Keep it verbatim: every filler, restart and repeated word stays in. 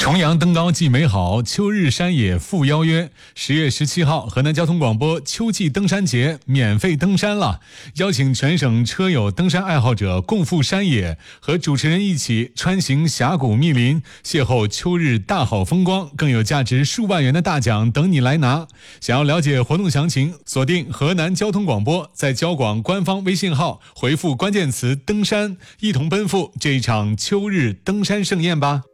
重阳登高祭美好，秋日山野赴邀约。十月十七号，河南交通广播秋季登山节免费登山了，邀请全省车友、登山爱好者共赴山野，和主持人一起穿行峡谷密林，邂逅秋日大好风光，更有价值数万元的大奖等你来拿。想要了解活动详情，锁定河南交通广播，在交广官方微信号回复关键词登山，一同奔赴这一场秋日登山盛宴吧。